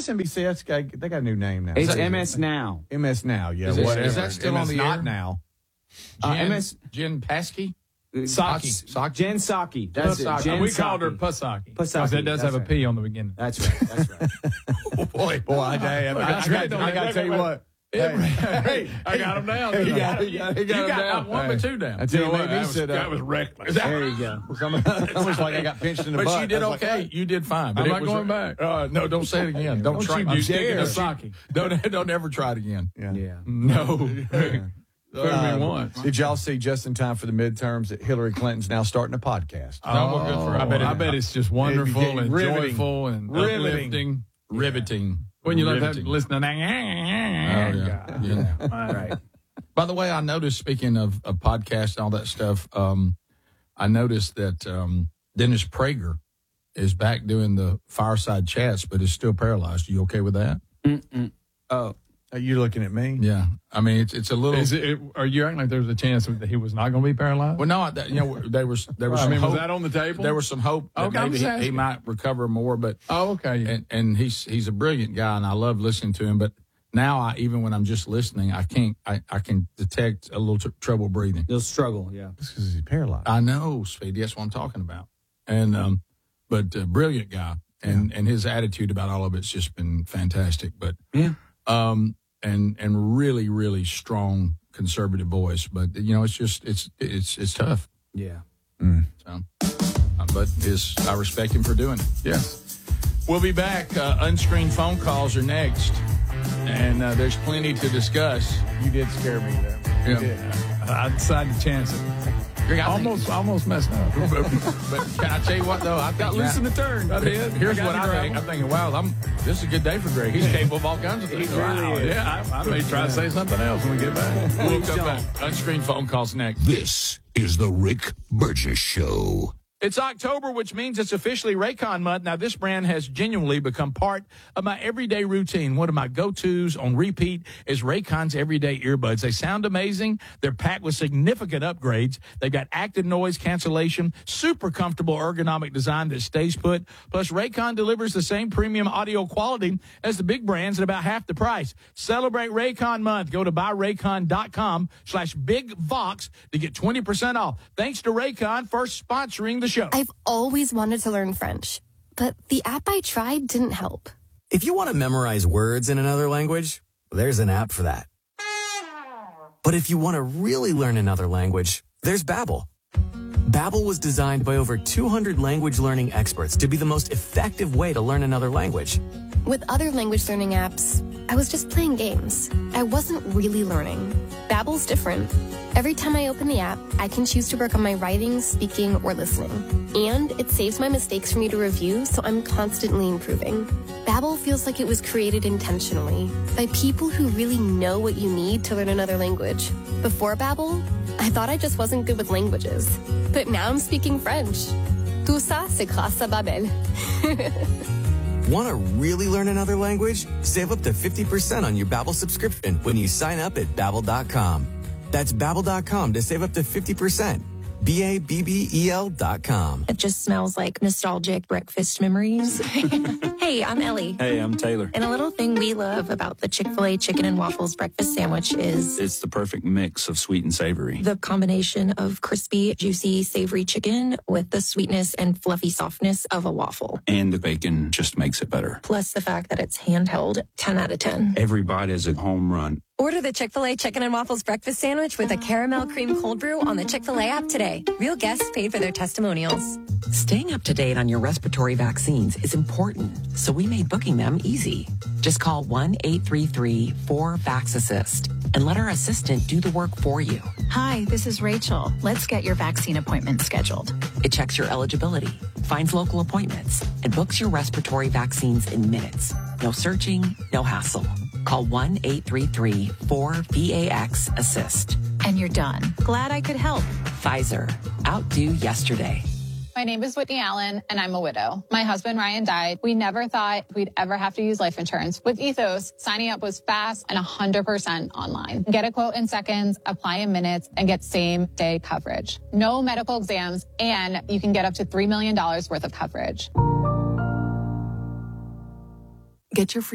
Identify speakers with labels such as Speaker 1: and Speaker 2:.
Speaker 1: MSNBC, they got a new name now.
Speaker 2: It's MS Now.
Speaker 1: MS Now, yeah.
Speaker 3: Is that still on the air?
Speaker 1: Not now.
Speaker 3: Jen Paskey?
Speaker 2: Saki. Jen Psaki. That's it.
Speaker 3: Psaki.
Speaker 2: Jen
Speaker 4: We
Speaker 2: Psaki.
Speaker 4: called her Pusaki.
Speaker 2: Pusaki.
Speaker 4: It does have a P on the beginning.
Speaker 2: That's right.
Speaker 1: Oh, boy, I got to tell you what.
Speaker 4: Hey, I got him down.
Speaker 1: He got him down.
Speaker 3: One but two down.
Speaker 1: Until he made me sit up.
Speaker 4: That was reckless.
Speaker 1: There you go. Almost like I got pinched in the butt.
Speaker 3: But you did
Speaker 1: I was
Speaker 3: okay.
Speaker 1: like,
Speaker 3: You did fine.
Speaker 4: I'm not going back.
Speaker 3: No, don't say it again. Don't try.
Speaker 1: you
Speaker 3: stick
Speaker 1: dare.
Speaker 3: in Saki. Don't ever try it again.
Speaker 2: Yeah.
Speaker 4: No. Fooled me once.
Speaker 1: Did y'all see just in time for the midterms that Hillary Clinton's now starting a podcast?
Speaker 4: No, well, good for her. I bet it's just wonderful and
Speaker 1: riveting.
Speaker 4: joyful and
Speaker 1: Riveting.
Speaker 4: uplifting. When you love to listen to
Speaker 3: Yeah.
Speaker 2: All right.
Speaker 3: By the way, I noticed, speaking of podcasts and all that stuff, I noticed that Dennis Prager is back doing the fireside chats, but is still paralyzed. Are you okay with that?
Speaker 2: Oh.
Speaker 1: Are you looking at me?
Speaker 3: Yeah. I mean, it's a little.
Speaker 4: Are you acting like there's a chance that he was not going to be paralyzed?
Speaker 3: Well, no, there was some hope.
Speaker 4: Was that on the table?
Speaker 3: There was some hope that
Speaker 4: Okay,
Speaker 3: maybe he might recover more, but
Speaker 4: okay.
Speaker 3: And he's a brilliant guy, and I love listening to him. But now, even when I'm just listening, I can detect a little trouble breathing.
Speaker 2: They'll struggle, yeah.
Speaker 1: That's because he's paralyzed.
Speaker 3: I know, Speedy. That's what I'm talking about. And but brilliant guy, and his attitude about all of it's just been fantastic. But and really, really strong conservative voice. But it's just it's tough.
Speaker 2: Yeah.
Speaker 3: So, but I respect him for doing it.
Speaker 4: Yes.
Speaker 3: We'll be back. Unscreened phone calls are next, and there's plenty to discuss.
Speaker 1: You did scare me there.
Speaker 3: Yeah.
Speaker 1: You did.
Speaker 4: I decided to chance it. Almost messed up.
Speaker 3: But can I tell you what, though? I got
Speaker 2: loose in the turn.
Speaker 4: I did.
Speaker 3: Here's what I think. I'm thinking, wow, this is a good day for Greg. He's capable of all kinds of things.
Speaker 4: Wow. Yeah, I may try to say something else when we get back.
Speaker 3: We'll come back. Unscreened phone calls next.
Speaker 5: This is the Rick Burgess Show.
Speaker 3: It's October, which means it's officially Raycon month. Now, this brand has genuinely become part of my everyday routine. One of my go-tos on repeat is Raycon's everyday earbuds. They sound amazing. They're packed with significant upgrades. They've got active noise cancellation, super comfortable ergonomic design that stays put. Plus, Raycon delivers the same premium audio quality as the big brands at about half the price. Celebrate Raycon month. Go to buyraycon.com/bigvox to get 20% off. Thanks to Raycon for sponsoring the show.
Speaker 6: I've always wanted to learn French, but the app I tried didn't help.
Speaker 7: If you want to memorize words in another language, there's an app for that. But if you want to really learn another language, there's Babbel. Babbel was designed by over 200 language learning experts to be the most effective way to learn another language.
Speaker 6: With other language learning apps, I was just playing games. I wasn't really learning. Babbel's different. Every time I open the app, I can choose to work on my writing, speaking, or listening. And it saves my mistakes for me to review, so I'm constantly improving. Babbel feels like it was created intentionally by people who really know what you need to learn another language. Before Babbel, I thought I just wasn't good with languages. But now I'm speaking French. Tout ça, c'est grâce à Babbel.
Speaker 7: Want to really learn another language? Save up to 50% on your Babbel subscription when you sign up at Babbel.com. That's Babbel.com to save up to 50%. Babbel.com.
Speaker 8: It just smells like nostalgic breakfast memories. Hey, I'm Ellie.
Speaker 2: Hey, I'm Taylor.
Speaker 8: And a little thing we love about the Chick-fil-A chicken and waffles breakfast sandwich is
Speaker 2: It's the perfect mix of sweet and savory.
Speaker 8: the combination of crispy, juicy, savory chicken with the sweetness and fluffy softness of a waffle.
Speaker 2: And the bacon just makes it better.
Speaker 8: Plus the fact that it's handheld, 10 out of 10.
Speaker 2: Every bite is a home run.
Speaker 9: Order the Chick-fil-A Chicken and Waffles breakfast sandwich with a caramel cream cold brew on the Chick-fil-A app today. Real guests paid for their testimonials.
Speaker 10: Staying up to date on your respiratory vaccines is important, so we made booking them easy. Just call 1-833-4-VAX-ASSIST and let our assistant do the work for you.
Speaker 11: Hi, this is Rachel. Let's get your vaccine appointment scheduled.
Speaker 10: It checks your eligibility, finds local appointments, and books your respiratory vaccines in minutes. No searching, no hassle. Call 1-833-4-VAX-ASSIST.
Speaker 11: And you're done. Glad I could help.
Speaker 10: Pfizer. Outdo yesterday.
Speaker 12: My name is Whitney Allen, and I'm a widow. My husband, Ryan, died. We never thought we'd ever have to use life insurance. With Ethos, signing up was fast and 100% online. Get a quote in seconds, apply in minutes, and get same-day coverage. No medical exams, and you can get up to $3 million worth of coverage.
Speaker 10: Get your free